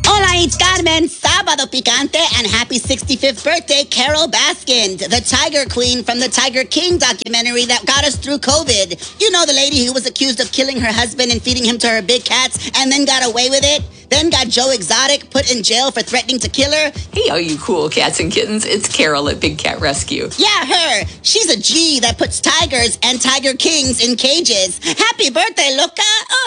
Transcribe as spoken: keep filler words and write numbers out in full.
Hola, it's Carmen, Sábado Picante, and happy sixty-fifth birthday, Carol Baskin, the Tiger Queen from the Tiger King documentary that got us through COVID. You know, the lady who was accused of killing her husband and feeding him to her big cats and then got away with it? Then got Joe Exotic put in jail for threatening to kill her? Hey, all you cool cats and kittens, it's Carol at Big Cat Rescue. Yeah, her. She's a G that puts tigers and Tiger Kings in cages. Happy birthday, loca.